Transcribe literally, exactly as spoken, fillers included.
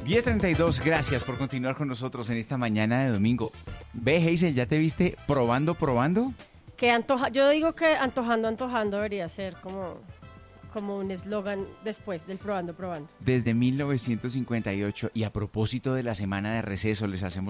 diez treinta y dos, gracias por continuar con nosotros en esta mañana de domingo. Ve, Hazel, ¿ya te viste probando, probando? Que antoja, yo digo que antojando, antojando debería ser como, como un eslogan después del probando, probando. Desde mil novecientos cincuenta y ocho, y a propósito de la semana de receso, les hacemos